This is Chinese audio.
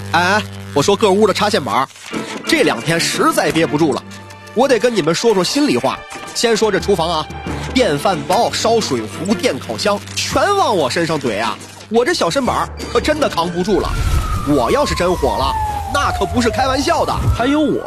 哎，我说各屋的插线板，这2天实在憋不住了，我得跟你们说说心里话。先说这厨房啊，电饭煲、烧水壶、电烤箱全往我身上怼啊，我这小身板可真的扛不住了。我要是真火了，那可不是开玩笑的。 还有我